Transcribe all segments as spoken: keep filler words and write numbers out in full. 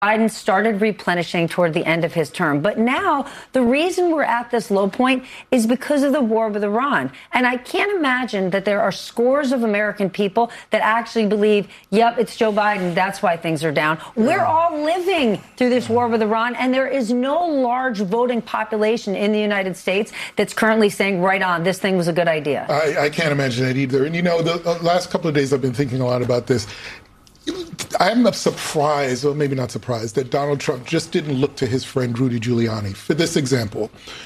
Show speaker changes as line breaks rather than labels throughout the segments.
Biden started replenishing toward the end of his term. But now the reason we're at this low point is because of the war with Iran. And I can't imagine that there are scores of American people that actually believe, yep, it's Joe Biden. That's why things are down. Yeah. We're all living through this war with Iran, and there is no large voting population in the United States that's currently saying, right on, this thing was a good idea.
I, I can't imagine that either. And, you know, the uh, last couple of days I've been thinking a lot about this. I'm surprised, or maybe not surprised, that Donald Trump just didn't look to his friend Rudy Giuliani. For this example,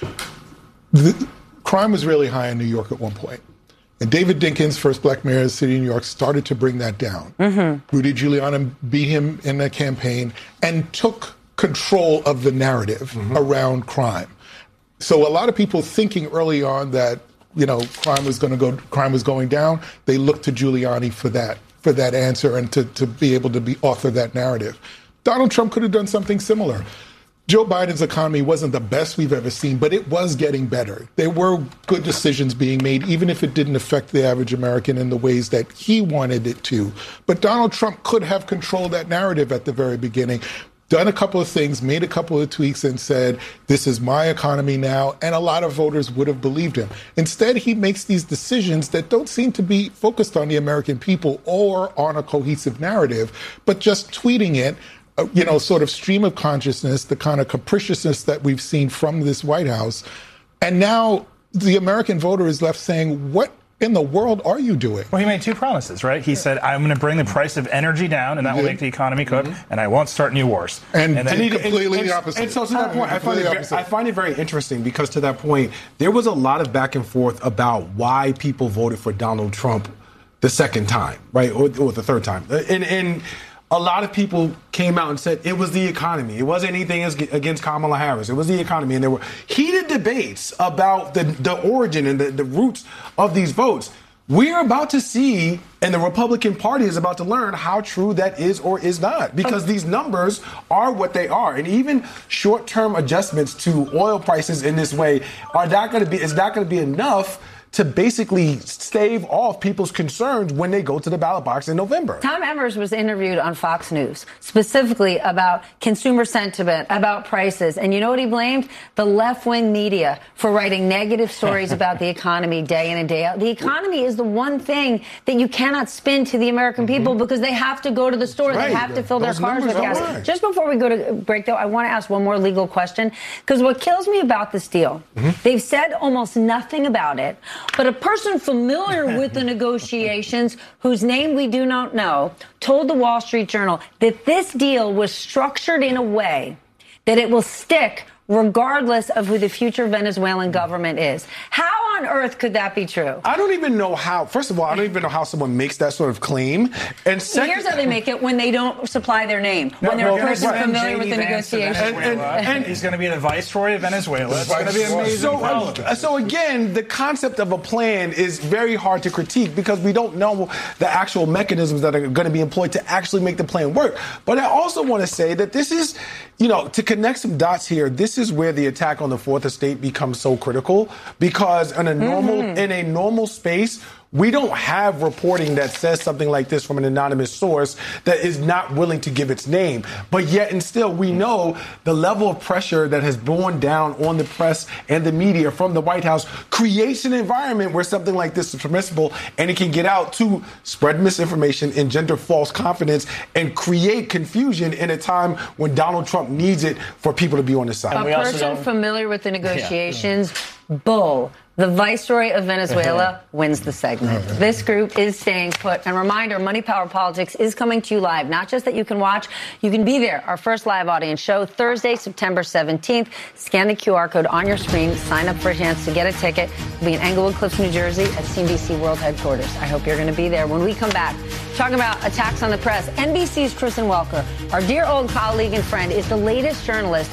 the crime was really high in New York at one point. And David Dinkins, first black mayor of the city of New York, started to bring that down. Mm-hmm. Rudy Giuliani beat him in the campaign and took control of the narrative mm-hmm. around crime. So a lot of people thinking early on that, you know, crime was going to go, crime was going down, they looked to Giuliani for that. for that answer and to, to be able to be author that narrative. Donald Trump could have done something similar. Joe Biden's economy wasn't the best we've ever seen, but it was getting better. There were good decisions being made, even if it didn't affect the average American in the ways that he wanted it to. But Donald Trump could have controlled that narrative at the very beginning, done a couple of things, made a couple of tweaks and said, this is my economy now, and a lot of voters would have believed him. Instead, he makes these decisions that don't seem to be focused on the American people or on a cohesive narrative, but just tweeting it, uh, you know, sort of stream of consciousness, the kind of capriciousness that we've seen from this White House. And now the American voter is left saying, what in the world are you doing?
Well, he made two promises, right? He said, I'm going to bring the price of energy down, and that will make the economy cook, mm-hmm. and I won't start new wars.
And,
and,
and
he,
completely
and,
the opposite.
And so to that point, I find, it, I find it very interesting because to that point, there was a lot of back and forth about why people voted for Donald Trump the second time, right? Or, or the third time. And, and a lot of people came out and said it was the economy. It wasn't anything against Kamala Harris. It was the economy. And there were heated debates about the, the origin and the, the roots of these votes. We're about to see, and the Republican Party is about to learn how true that is or is not, because these numbers are what they are. And even short-term adjustments to oil prices in this way are not going to be, is not going to be enough to basically stave off people's concerns when they go to the ballot box in November.
Tom Emmer was interviewed on Fox News specifically about consumer sentiment, about prices. And you know what he blamed? The left-wing media for writing negative stories about the economy day in and day out. The economy is the one thing that you cannot spin to the American people mm-hmm. because they have to go to the store. Right. They have to fill Those their cars with gas. Right. Just before we go to break, though, I want to ask one more legal question, because what kills me about this deal, mm-hmm. they've said almost nothing about it. But a person familiar with the negotiations, whose name we do not know, told the Wall Street Journal that this deal was structured in a way that it will stick regardless of who the future Venezuelan government is. How on earth could that be true?
I don't even know how. First of all, I don't even know how someone makes that sort of claim. And second,
here's how they make it: when they don't supply their name, no, when they're well, a person right. familiar with the negotiations.
And, and, and he's going to be the viceroy of Venezuela. It's going to be amazing.
So, uh, so again, the concept of a plan is very hard to critique because we don't know the actual mechanisms that are going to be employed to actually make the plan work. But I also want to say that this is, you know, to connect some dots here, this is where the attack on the Fourth Estate becomes so critical, because in a normal mm-hmm. in a normal space, we don't have reporting that says something like this from an anonymous source that is not willing to give its name. But yet and still, we know the level of pressure that has borne down on the press and the media from the White House creates an environment where something like this is permissible, and it can get out to spread misinformation, engender false confidence, and create confusion in a time when Donald Trump needs it for people to be on his side.
A person familiar with the negotiations, yeah. bull. The viceroy of Venezuela wins the segment. This group is staying put. And reminder, Money Power Politics is coming to you live. Not just that you can watch, you can be there. Our first live audience show, Thursday, September seventeenth. Scan the Q R code on your screen. Sign up for a chance to get a ticket. We'll be in Englewood Cliffs, New Jersey at C N B C World Headquarters. I hope you're going to be there. When we come back, talking about attacks on the press, N B C's Kristen Welker, our dear old colleague and friend, is the latest journalist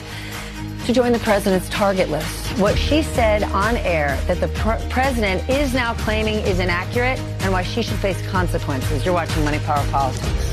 to join the president's target list. What she said on air that the pr- president is now claiming is inaccurate, and why she should face consequences. You're watching Money Power Politics.